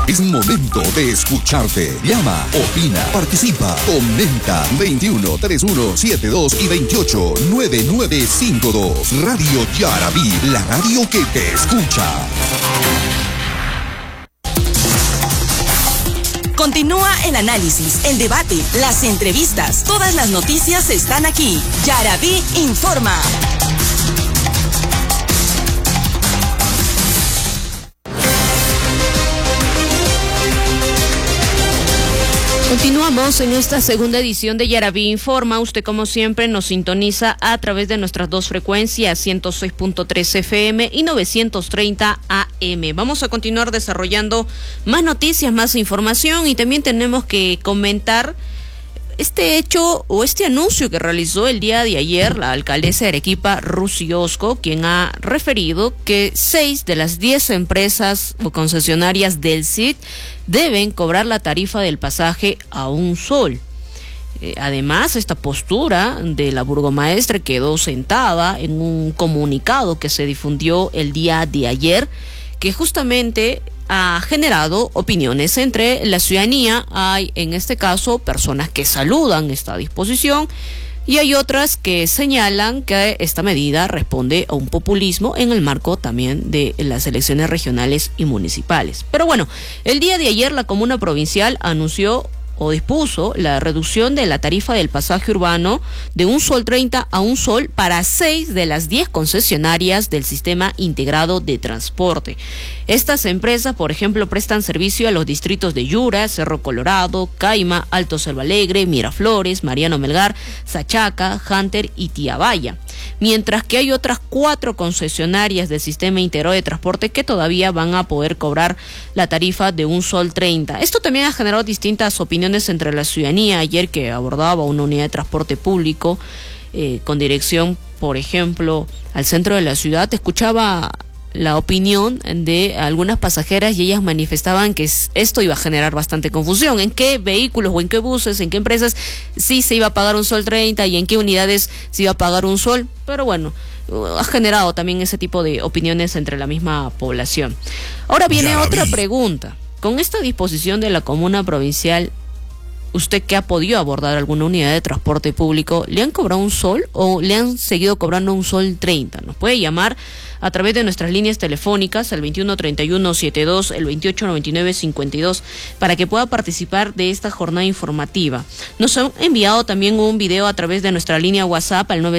Es momento de escucharte. Llama, opina, participa, comenta. 21 31 72 y 28 9952. Radio Yarabí, la radio que te escucha. Continúa el análisis, el debate, las entrevistas. Todas las noticias están aquí. Yarabí informa. Continuamos en esta segunda edición de Yarabí Informa. Usted, como siempre, nos sintoniza a través de nuestras dos frecuencias, 106.3 FM y 930 AM. Vamos a continuar desarrollando más noticias, más información, y también tenemos que comentar este hecho o este anuncio que realizó el día de ayer la alcaldesa de Arequipa, Rusy Osco, quien ha referido que 6 de las 10 empresas o concesionarias del CID deben cobrar la tarifa del pasaje a un sol. Además, esta postura de la burgomaestre quedó sentada en un comunicado que se difundió el día de ayer, que justamente ha generado opiniones entre la ciudadanía. Hay, en este caso, personas que saludan esta disposición y hay otras que señalan que esta medida responde a un populismo en el marco también de las elecciones regionales y municipales. Pero bueno, el día de ayer la Comuna Provincial anunció o dispuso la reducción de la tarifa del pasaje urbano de $1.30 a $1 para 6 de las 10 concesionarias del Sistema Integrado de Transporte. Estas empresas, por ejemplo, prestan servicio a los distritos de Yura, Cerro Colorado, Caima, Alto Selva Alegre, Miraflores, Mariano Melgar, Sachaca, Hunter y Tiabaya. Mientras que hay otras 4 concesionarias del Sistema Integrado de Transporte que todavía van a poder cobrar la tarifa de $1.30. Esto también ha generado distintas opiniones entre la ciudadanía. Ayer, que abordaba una unidad de transporte público con dirección, por ejemplo, al centro de la ciudad, escuchaba la opinión de algunas pasajeras y ellas manifestaban que esto iba a generar bastante confusión. ¿En qué vehículos o en qué buses, en qué empresas sí se iba a pagar $1.30 y en qué unidades se iba a pagar $1? Pero bueno, ha generado también ese tipo de opiniones entre la misma población. Ahora viene otra pregunta. Con esta disposición de la Comuna Provincial, ¿usted que ha podido abordar alguna unidad de transporte público, le han cobrado $1 o le han seguido cobrando $1.30? Nos puede llamar a través de nuestras líneas telefónicas al 213172, el 289952, para que pueda participar de esta jornada informativa. Nos han enviado también un video a través de nuestra línea WhatsApp al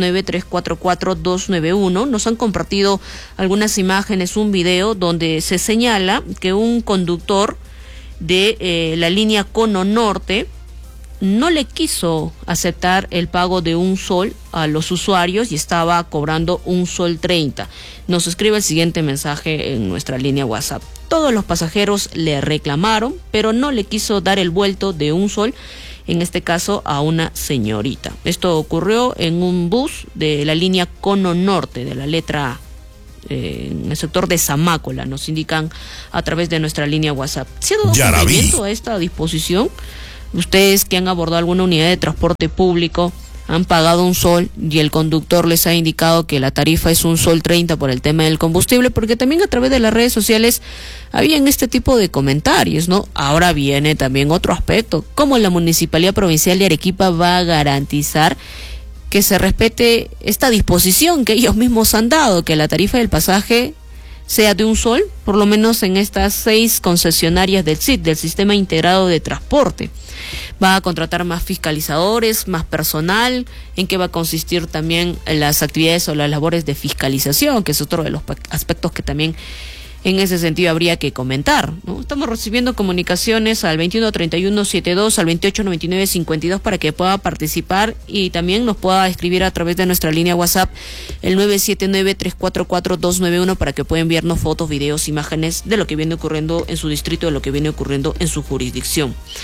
979-344-291. Nos han compartido algunas imágenes, un video donde se señala que un conductor de la línea Cono Norte no le quiso aceptar el pago de $1 a los usuarios y estaba cobrando $1.30. Nos escribe el siguiente mensaje en nuestra línea WhatsApp: todos los pasajeros le reclamaron, pero no le quiso dar el vuelto de $1, en este caso a una señorita. Esto ocurrió en un bus de la línea Cono Norte, de la letra A, en el sector de Zamácola, nos indican a través de nuestra línea WhatsApp. ¿Se ha dado cumplimiento a esta disposición? Ustedes que han abordado alguna unidad de transporte público, han pagado $1 y el conductor les ha indicado que la tarifa es $1.30 por el tema del combustible, porque también a través de las redes sociales habían este tipo de comentarios, ¿no? Ahora viene también otro aspecto: ¿cómo la Municipalidad Provincial de Arequipa va a garantizar que se respete esta disposición que ellos mismos han dado, que la tarifa del pasaje sea de $1, por lo menos en estas 6 concesionarias del SIT, del Sistema Integrado de Transporte? ¿Va a contratar más fiscalizadores, más personal? ¿En qué va a consistir también las actividades o las labores de fiscalización, que es otro de los aspectos que también en ese sentido habría que comentar, ¿no? Estamos recibiendo comunicaciones al 213172, al 289952 para que pueda participar y también nos pueda escribir a través de nuestra línea WhatsApp, el 979-344-291, para que pueda enviarnos fotos, videos, imágenes de lo que viene ocurriendo en su distrito, de lo que viene ocurriendo en su jurisdicción.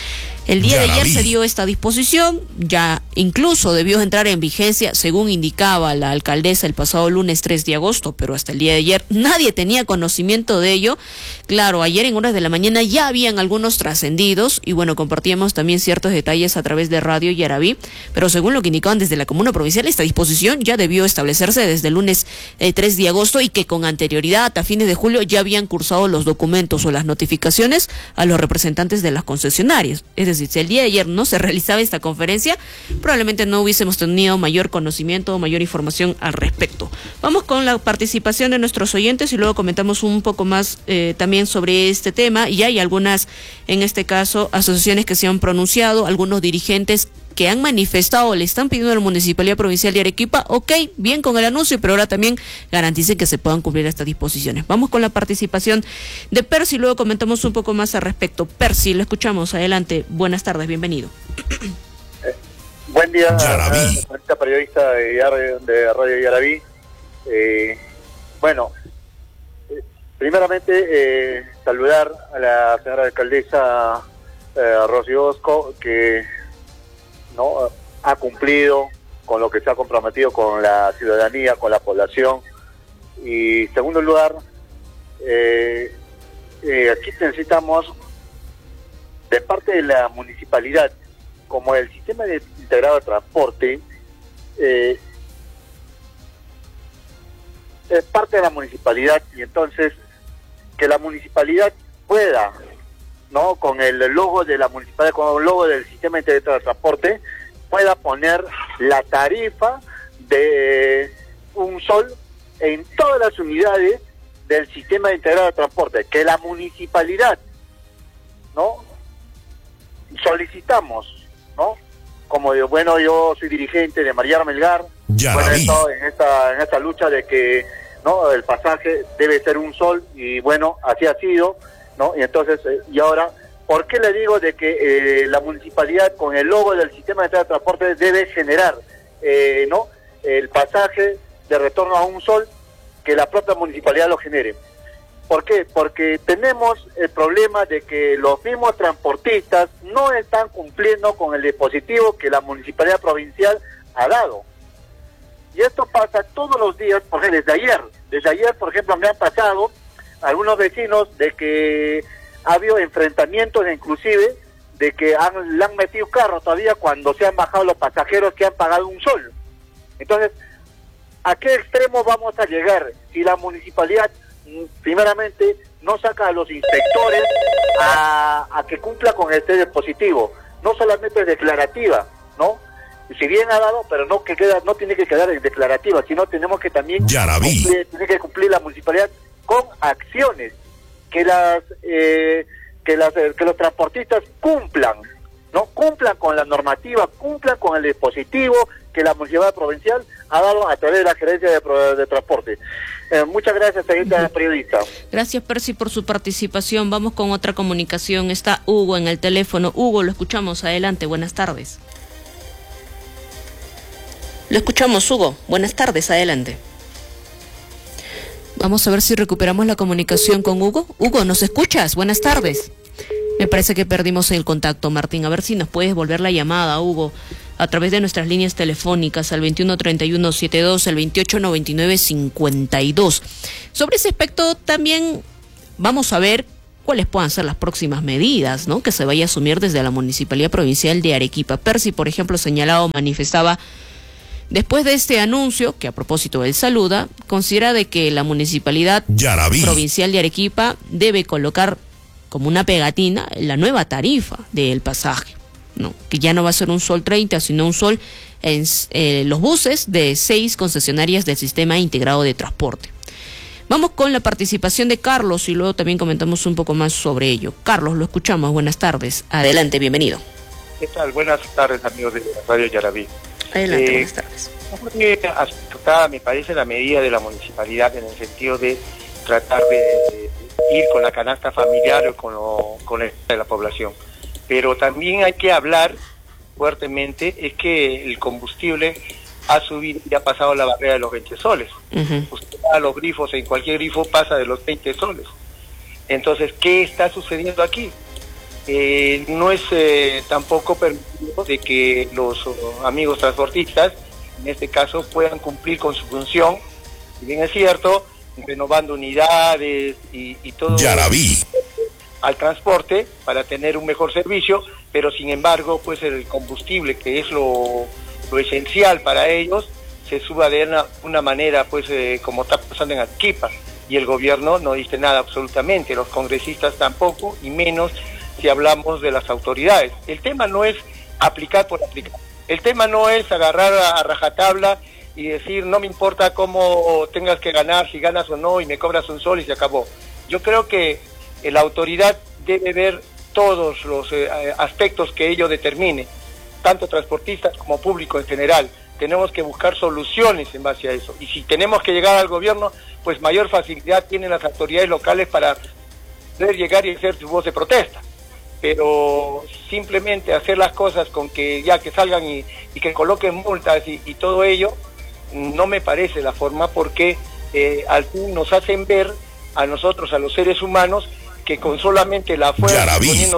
El día de ayer se dio esta disposición, ya incluso debió entrar en vigencia, según indicaba la alcaldesa el pasado lunes 3 de agosto, pero hasta el día de ayer nadie tenía conocimiento de ello. Claro, ayer en horas de la mañana ya habían algunos trascendidos y bueno, compartíamos también ciertos detalles a través de Radio Yarabí, pero según lo que indicaban desde la Comuna Provincial, esta disposición ya debió establecerse desde el lunes 3 de agosto y que con anterioridad a fines de julio ya habían cursado los documentos o las notificaciones a los representantes de las concesionarias. Es decir, si el día de ayer no se realizaba esta conferencia, probablemente no hubiésemos tenido mayor conocimiento o mayor información al respecto. Vamos con la participación de nuestros oyentes y luego comentamos un poco más también sobre este tema. Y hay algunas, en este caso, asociaciones que se han pronunciado, algunos dirigentes que han manifestado, le están pidiendo a la Municipalidad Provincial de Arequipa, ok, bien con el anuncio, pero ahora también garanticen que se puedan cumplir estas disposiciones. Vamos con la participación de Percy, luego comentamos un poco más al respecto. Percy, lo escuchamos, adelante, buenas tardes, bienvenido. Buen día, esta periodista de Radio Yarabí. Bueno, primeramente saludar a la señora alcaldesa Rosy Bosco, que no ha cumplido con lo que se ha comprometido con la ciudadanía, con la población. Y en segundo lugar, aquí necesitamos de parte de la municipalidad, como el sistema integrado de transporte es parte de la municipalidad, y entonces que la municipalidad pueda, ¿no?, con el logo de la municipalidad, con el logo del sistema integrado de transporte, pueda poner la tarifa de un sol en todas las unidades del sistema integrado de transporte, que la municipalidad, ¿no?, solicitamos, ¿no? Como yo, bueno, yo soy dirigente de Mariano Melgar, bueno, he estado en esta lucha de que, ¿no?, el pasaje debe ser un sol, y bueno, así ha sido, ¿no? Y entonces, y ahora, ¿por qué le digo de que la municipalidad con el logo del sistema de transporte debe generar, ¿no?, el pasaje de retorno a un sol, que la propia municipalidad lo genere? ¿Por qué? Porque tenemos el problema de que los mismos transportistas no están cumpliendo con el dispositivo que la municipalidad provincial ha dado. Y esto pasa todos los días, porque desde ayer, por ejemplo, me han pasado algunos vecinos de que ha habido enfrentamientos, inclusive, de que le han metido carros todavía cuando se han bajado los pasajeros que han pagado un sol. Entonces, ¿a qué extremo vamos a llegar si la municipalidad primeramente no saca a los inspectores a que cumpla con este dispositivo? No solamente es declarativa, ¿no? Si bien ha dado, pero no tiene que quedar en declarativa, sino tenemos que también tiene que cumplir la municipalidad con acciones, que los transportistas cumplan, ¿no? Cumplan con la normativa, cumplan con el dispositivo que la municipalidad provincial ha dado a través de la gerencia de transporte. Muchas gracias, señorita periodista. Gracias, Percy, por su participación. Vamos con otra comunicación. Está Hugo en el teléfono. Hugo, lo escuchamos. Adelante, buenas tardes. Lo escuchamos, Hugo. Buenas tardes, adelante. Vamos a ver si recuperamos la comunicación con Hugo. Hugo, ¿nos escuchas? Buenas tardes. Me parece que perdimos el contacto, Martín. A ver si nos puedes volver la llamada, Hugo, a través de nuestras líneas telefónicas al 213172, al 289952. Sobre ese aspecto también vamos a ver cuáles puedan ser las próximas medidas, ¿no?, que se vaya a asumir desde la Municipalidad Provincial de Arequipa. Percy, por ejemplo, manifestaba después de este anuncio, que a propósito él saluda, considera de que la Municipalidad Provincial de Arequipa debe colocar como una pegatina la nueva tarifa del pasaje, ¿no?, que ya no va a ser un sol 30, sino un sol en los buses de 6 concesionarias del sistema integrado de transporte. Vamos con la participación de Carlos y luego también comentamos un poco más sobre ello. Carlos, lo escuchamos. Buenas tardes. Adelante, bienvenido. ¿Qué tal? Buenas tardes, amigos de Radio Yarabí. Adelante, buenas tardes. Muy acertada me parece la medida de la municipalidad en el sentido de tratar de ir con la canasta familiar o con el de la población. Pero también hay que hablar fuertemente, es que el combustible ha subido y ha pasado la barrera de los 20 soles. Usted va a los grifos, en cualquier grifo pasa de los 20 soles. Entonces, ¿qué está sucediendo aquí? no es tampoco permitido de que los amigos transportistas, en este caso, puedan cumplir con su función, si bien es cierto, renovando unidades y todo Yaraví al transporte para tener un mejor servicio, pero sin embargo, pues el combustible, que es lo esencial para ellos, se suba de una manera, pues como está pasando en Arequipa, y el gobierno no dice nada absolutamente, los congresistas tampoco, y menos si hablamos de las autoridades. El tema no es aplicar por aplicar, el tema no es agarrar a rajatabla y decir, no me importa cómo tengas que ganar, si ganas o no, y me cobras un sol y se acabó. Yo creo que la autoridad debe ver todos los aspectos que ello determine, tanto transportistas como público en general. Tenemos que buscar soluciones en base a eso. Y si tenemos que llegar al gobierno, pues mayor facilidad tienen las autoridades locales para poder llegar y hacer su voz de protesta. Pero simplemente hacer las cosas con que ya que salgan y que coloquen multas y todo ello, no me parece la forma, porque al fin nos hacen ver a nosotros, a los seres humanos, que con solamente la fuerza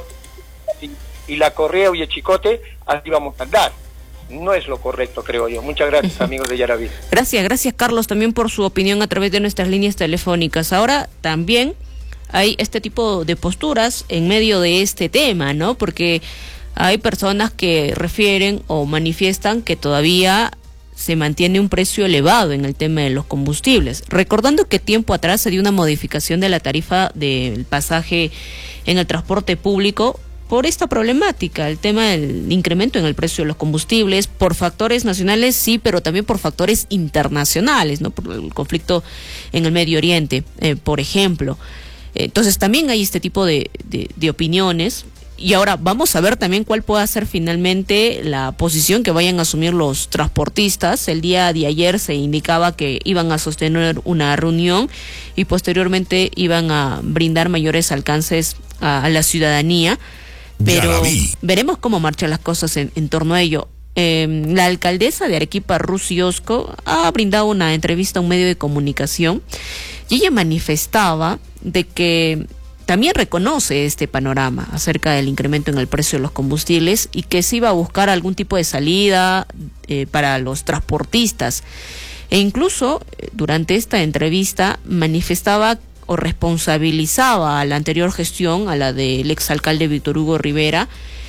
y la correa y el chicote, así vamos a andar. No es lo correcto, creo yo. Muchas gracias, amigos de Yaraví. Gracias Carlos, también por su opinión a través de nuestras líneas telefónicas. Ahora también hay este tipo de posturas en medio de este tema, ¿no? Porque hay personas que refieren o manifiestan que todavía se mantiene un precio elevado en el tema de los combustibles. Recordando que tiempo atrás se dio una modificación de la tarifa del pasaje en el transporte público por esta problemática, el tema del incremento en el precio de los combustibles, por factores nacionales, sí, pero también por factores internacionales, ¿no? Por el conflicto en el Medio Oriente, por ejemplo. Entonces también hay este tipo de opiniones. Y ahora vamos a ver también cuál pueda ser finalmente la posición que vayan a asumir los transportistas. El día de ayer se indicaba que iban a sostener una reunión y posteriormente iban a brindar mayores alcances a la ciudadanía, pero veremos cómo marchan las cosas en torno a ello. La alcaldesa de Arequipa, Rusi Osco, ha brindado una entrevista a un medio de comunicación y ella manifestaba de que también reconoce este panorama acerca del incremento en el precio de los combustibles y que se iba a buscar algún tipo de salida para los transportistas. E incluso durante esta entrevista manifestaba o responsabilizaba a la anterior gestión, a la del exalcalde Víctor Hugo Rivera,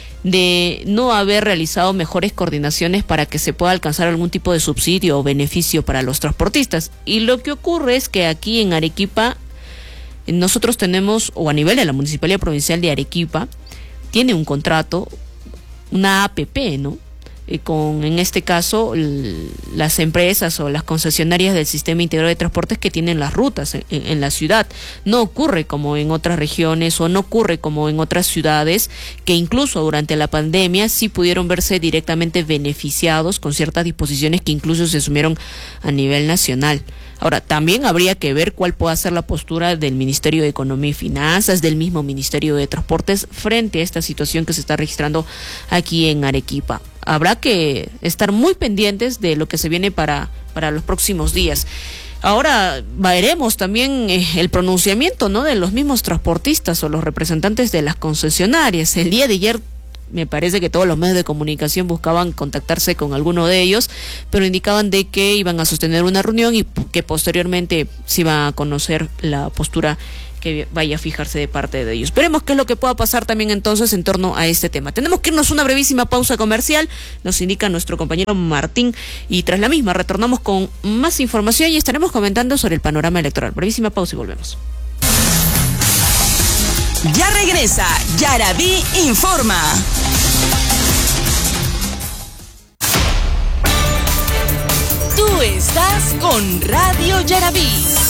de no haber realizado mejores coordinaciones para que se pueda alcanzar algún tipo de subsidio o beneficio para los transportistas. Y lo que ocurre es que aquí en Arequipa nosotros tenemos, o a nivel de la Municipalidad Provincial de Arequipa, tiene un contrato, una APP, ¿no? Con, en este caso, las empresas o las concesionarias del Sistema Integrado de Transportes que tienen las rutas en la ciudad. No ocurre como en otras regiones o no ocurre como en otras ciudades que incluso durante la pandemia sí pudieron verse directamente beneficiados con ciertas disposiciones que incluso se asumieron a nivel nacional. Ahora, también habría que ver cuál pueda ser la postura del Ministerio de Economía y Finanzas, del mismo Ministerio de Transportes, frente a esta situación que se está registrando aquí en Arequipa. Habrá que estar muy pendientes de lo que se viene para los próximos días. Ahora veremos también el pronunciamiento, ¿no?, de los mismos transportistas o los representantes de las concesionarias. El día de ayer me parece que todos los medios de comunicación buscaban contactarse con alguno de ellos, pero indicaban de que iban a sostener una reunión y que posteriormente se iba a conocer la postura que vaya a fijarse de parte de ellos. Veremos qué es lo que pueda pasar también entonces en torno a este tema. Tenemos que irnos a una brevísima pausa comercial, nos indica nuestro compañero Martín, y tras la misma retornamos con más información y estaremos comentando sobre el panorama electoral. Brevísima pausa y volvemos. Ya regresa Yaraví Informa. Tú estás con Radio Yaraví.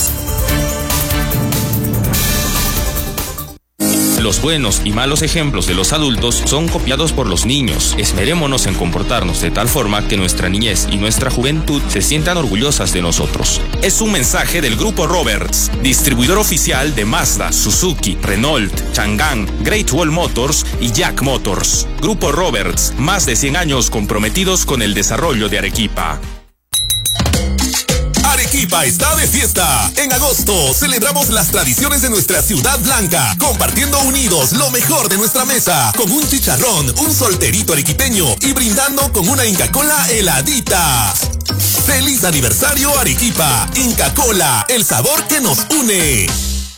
Los buenos y malos ejemplos de los adultos son copiados por los niños. Esmerémonos en comportarnos de tal forma que nuestra niñez y nuestra juventud se sientan orgullosas de nosotros. Es un mensaje del Grupo Roberts, distribuidor oficial de Mazda, Suzuki, Renault, Chang'an, Great Wall Motors y Jack Motors. Grupo Roberts, más de 100 años comprometidos con el desarrollo de Arequipa. Arequipa está de fiesta. En agosto celebramos las tradiciones de nuestra ciudad blanca, compartiendo unidos lo mejor de nuestra mesa, con un chicharrón, un solterito arequipeño y brindando con una Inca Kola heladita. ¡Feliz aniversario Arequipa! Inca Kola, el sabor que nos une.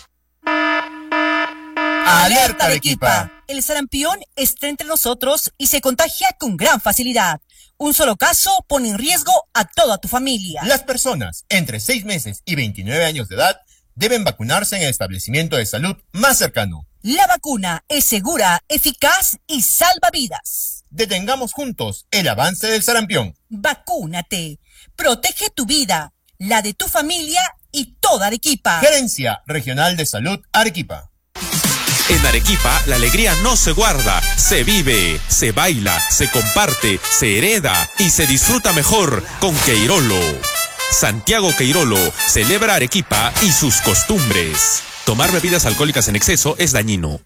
¡Alerta Arequipa! El sarampión está entre nosotros y se contagia con gran facilidad. Un solo caso pone en riesgo a toda tu familia. Las personas entre 6 meses y 29 años de edad deben vacunarse en el establecimiento de salud más cercano. La vacuna es segura, eficaz y salva vidas. Detengamos juntos el avance del sarampión. Vacúnate. Protege tu vida, la de tu familia y toda Arequipa. Gerencia Regional de Salud Arequipa. En Arequipa, la alegría no se guarda, se vive, se baila, se comparte, se hereda y se disfruta mejor con Queirolo. Santiago Queirolo celebra Arequipa y sus costumbres. Tomar bebidas alcohólicas en exceso es dañino.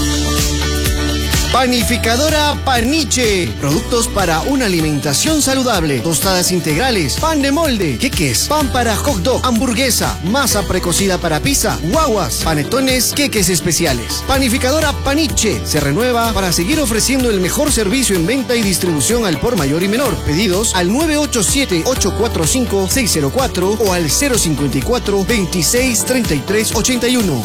Panificadora Paniche. Productos para una alimentación saludable. Tostadas integrales, pan de molde, queques, pan para hot dog, hamburguesa, masa precocida para pizza, guaguas, panetones, queques especiales. Panificadora Paniche se renueva para seguir ofreciendo el mejor servicio en venta y distribución al por mayor y menor. Pedidos al 987-845-604 o al 054-263381.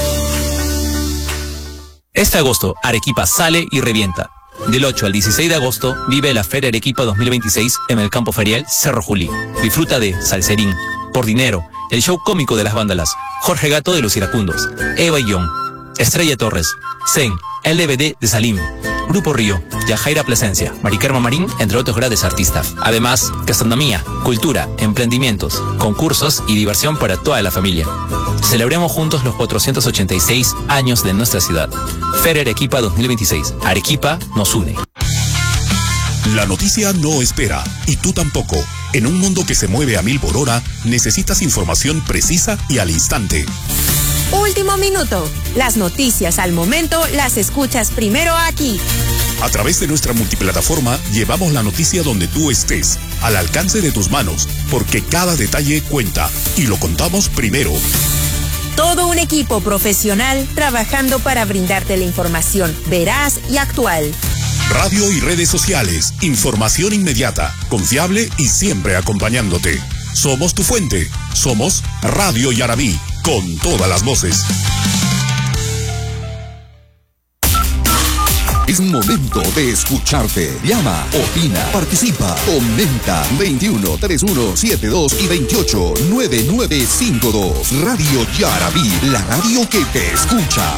Este agosto, Arequipa sale y revienta. Del 8 al 16 de agosto, vive la Feria Arequipa 2026 en el campo ferial Cerro Juli. Disfruta de Salserín, Por Dinero, el show cómico de las vándalas, Jorge Gato de los Iracundos, Eva Young, Estrella Torres, Zen, el DVD de Salim, Grupo Río, Yajaira Plasencia, Maricarma Marín, entre otros grandes artistas. Además, gastronomía, cultura, emprendimientos, concursos y diversión para toda la familia. Celebremos juntos los 486 años de nuestra ciudad. Feria Arequipa 2026. Arequipa nos une. La noticia no espera, y tú tampoco. En un mundo que se mueve a 1000 por hora, necesitas información precisa y al instante. Último minuto. Las noticias al momento las escuchas primero aquí. A través de nuestra multiplataforma llevamos la noticia donde tú estés, al alcance de tus manos, porque cada detalle cuenta y lo contamos primero. Todo un equipo profesional trabajando para brindarte la información veraz y actual. Radio y redes sociales, información inmediata, confiable y siempre acompañándote. Somos tu fuente, somos Radio Yarabí, con todas las voces. Es momento de escucharte. Llama, opina, participa, comenta. 21 31 72 y 28 9952. Radio Yarabí, la radio que te escucha.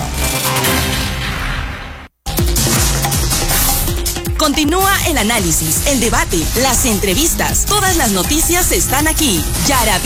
Continúa el análisis, el debate, las entrevistas. Todas las noticias están aquí. Yarabí